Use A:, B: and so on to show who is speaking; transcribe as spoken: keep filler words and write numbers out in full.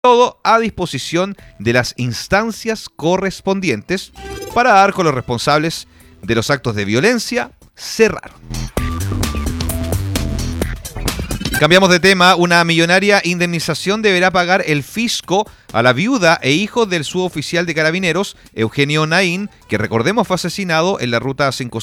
A: Todo a disposición de las instancias correspondientes para dar con los responsables de los actos de violencia. Cerraron. Cambiamos de tema. Una millonaria indemnización deberá pagar el fisco a la viuda e hijo del suboficial de Carabineros, Eugenio Naín, que recordemos fue asesinado en la ruta cinco